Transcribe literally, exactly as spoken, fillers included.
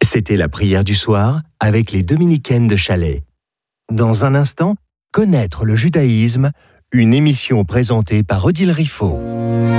C'était la prière du soir avec les dominicaines de Chalais. Dans un instant, connaître le judaïsme, une émission présentée par Odile Riffaut.